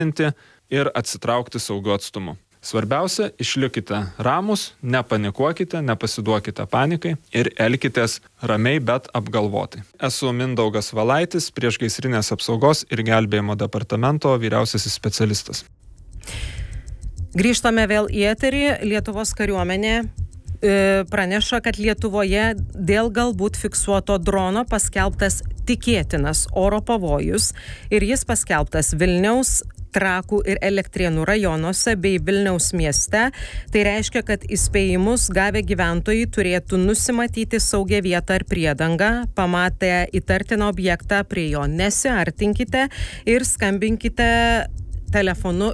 ir atsitraukti saugiu atstumu. Svarbiausia, išlikite ramus, nepanikuokite, nepasiduokite panikai ir elkitės ramiai, bet apgalvotai. Esu Mindaugas Valaitis, priešgaisrinės apsaugos ir gelbėjimo departamento vyriausiasis specialistas. Grįžtame vėl į eterį. Lietuvos kariuomenė praneša, kad Lietuvoje dėl galbūt fiksuoto drono paskelbtas tikėtinas oro pavojus ir jis paskelbtas Vilniaus, Trakų ir Elektrėnų rajonuose bei Vilniaus mieste. Tai reiškia, kad įspėjimus gavę gyventojai turėtų nusimatyti saugią vietą ar priedangą, pamatę įtartiną objektą, prie jo nesiartinkite ir skambinkite telefonu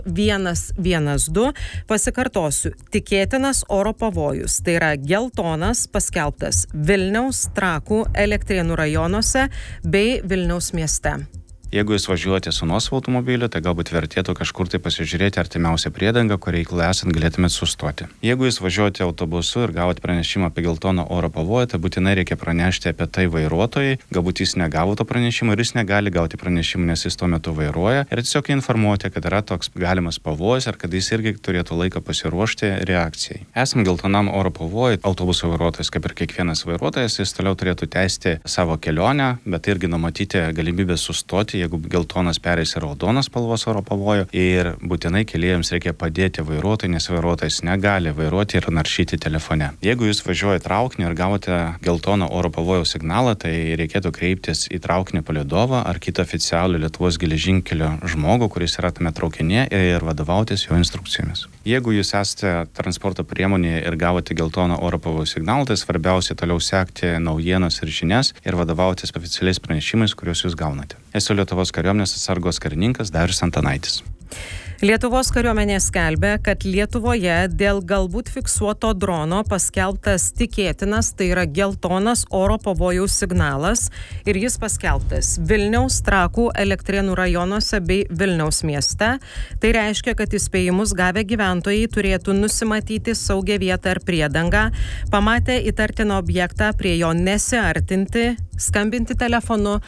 112. Pasikartosiu, tikėtinas oro pavojus. Tai yra geltonas paskelbtas Vilniaus, Trakų, Elektrėnų rajonuose bei Vilniaus mieste. Jeigu jūs važiuojate su nuosavu automobiliu, tai galbūt vertėtų kažkur tai pasižiūrėti artimiausią priedangą, kur reikalui esant galėtumėt sustoti. Jeigu jūs važiuojate autobusu ir gavote pranešimą apie geltoną oro pavojų, tai būtinai reikia pranešti apie tai vairuotojai. Galbūt jis negavo to pranešimo ir jis negali gauti pranešimą, nes jis tuo metu vairuoja. Ir tiesiog informuoti, kad yra toks galimas pavojus ir kad jis irgi turėtų laiką pasiruošti reakcijai. Esant geltonam oro pavojui, autobuso vairuotojas, kaip ir kiekvienas vairuotojas, jis toliau turėtų tęsti savo kelionę, bet irgi numatyti galimybę sustoti, jeigu geltonas pereis į raudonas spalvos oro pavojų, ir būtinai keleiviams reikia padėti vairuotojui, nes vairuotojas negali vairuoti ir naršyti telefone. Jeigu jūs važiuojate traukiniu ir gavote geltoną oro pavojaus signalą, tai reikėtų kreiptis į traukinio palydovą ar kitą oficialų Lietuvos geležinkelio žmogų, kuris yra tame traukinyje, ir vadovautis jo instrukcijomis. Jeigu jūs esate transporto priemonėje ir gavote geltoną oro pavojaus signalą, tai svarbiausia toliau sekti naujienas ir žinias ir vadovautis oficialiais pranešimais, kuriuos jūs gaunate. Esu Lietuvos kariuomenės atsargos karininkas Darius Antanaitis. Lietuvos kariuomenė skelbia, kad Lietuvoje dėl galbūt fiksuoto drono paskelbtas tikėtinas, tai yra geltonas oro pavojaus signalas, ir jis paskelbtas Vilniaus, Trakų, Elektrėnų rajonuose bei Vilniaus mieste. Tai reiškia, kad įspėjimus gavę gyventojai turėtų nusimatyti saugią vietą ar priedangą, pamatę įtartiną objektą, prie jo nesiartinti, skambinti telefonu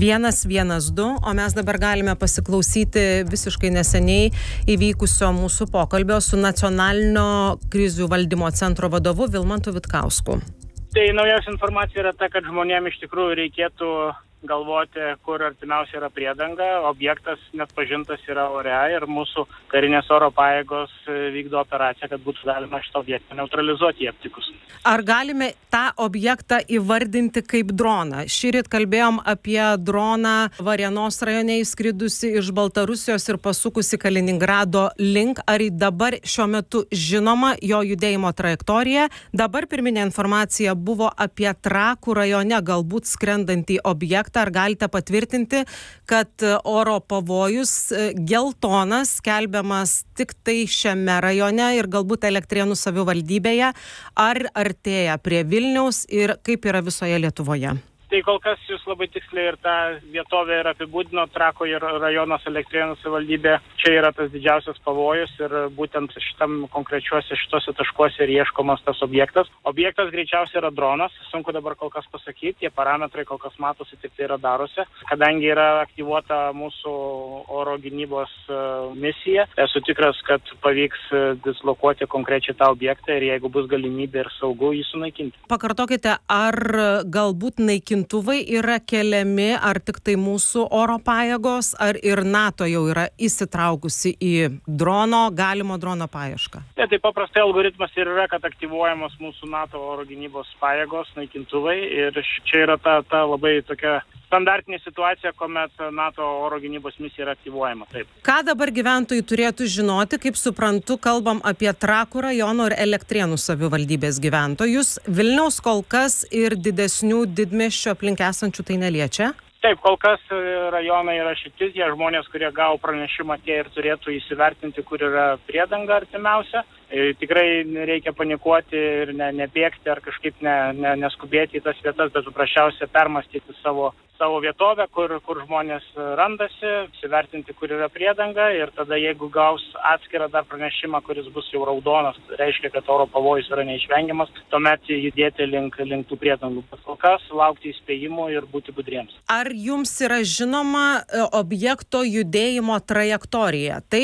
112, o mes dabar galime pasiklausyti visiškai neseniai įvykusio mūsų pokalbio su Nacionalinio krizių valdymo centro vadovu Vilmantu Vitkausku. Tai naujausia informacija yra ta, kad žmonėms iš tikrųjų reikėtų galvoti, kur artimiausia yra priedanga. Objektas neatpažintas yra ore ir mūsų karinės oro pajėgos vykdo operaciją, kad būtų galima šitą objektą neutralizuoti jį aptikus. Ar galime tą objektą įvardinti kaip droną? Šįryt kalbėjom apie droną Varėnos rajone įskridusi iš Baltarusijos ir pasukusi Kaliningrado link. Ar dabar šiuo metu žinoma jo judėjimo trajektorija? Dabar pirminė informacija buvo apie Trakų rajone galbūt skrendantį objektą. Ar galite patvirtinti, kad oro pavojus geltonas skelbiamas tik tai šiame rajone ir galbūt Elektrėnų savivaldybėje, ar artėja prie Vilniaus ir kaip yra visoje Lietuvoje? Tai kol kas jūs labai tiksliai ir tą vietovę ir apibūdino, Trakų ir rajonas Elektrėnų savivaldybė. Čia yra tas didžiausias pavojus ir būtent šitose taškuose ir ieškomas tas objektas. Objektas greičiausiai yra dronas, sunku dabar kol kas pasakyti, tie parametrai kol kas matosi tik tai radaruose. Kadangi yra aktyvuota mūsų oro gynybos misija, esu tikras, kad pavyks dislokuoti konkrečiai tą objektą ir jeigu bus galimybė ir saugu jį sunaikinti. Pakartokite, ar galbūt naikintuvai yra keliami, ar tik tai mūsų oro pajėgos, ar ir NATO jau yra įsitraukusi į galimo drono paiešką? Tai paprastai algoritmas ir yra, kad aktyvuojamos mūsų NATO oro gynybos pajėgos, naikintuvai, ir čia yra ta labai tokia standartinė situacija, kuomet NATO oro gynybos misija yra aktyvuojama. Taip. Ką dabar gyventojai turėtų žinoti? Kaip suprantu, kalbam apie Trakų rajono ir Elektrėnų savivaldybės gyventojus. Vilniaus kol kas ir didesnių didmiesčių aplink esančių tai neliečia? Taip, kol kas rajonai yra šitis, jie žmonės, kurie gavo pranešimą, tie ir turėtų įsivertinti, kur yra priedanga artimiausia. Tikrai reikia panikuoti ir nebėgti ar kažkaip neskubėti į tas vietas, bet paprasčiausiai permastyti savo vietovę, kur žmonės randasi, įsivertinti, kur yra priedanga, ir tada jeigu gaus atskirą dar pranešimą, kuris bus jau raudonas, reiškia, kad oro pavojus yra neišvengiamas, tuomet judėti link tų priedangų. Kol kas laukti įspėjimų ir būti budriems. Ar jums yra žinoma objekto judėjimo trajektorija? Tai